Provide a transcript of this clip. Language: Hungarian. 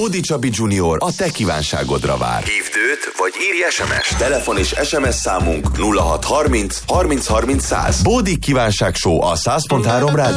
Bódi Csabi Junior a te kívánságodra vár. Hívd őt, vagy írj SMS. Telefon és SMS számunk 0630 30 30 100. Bódi kívánság show a 100.3 rádió.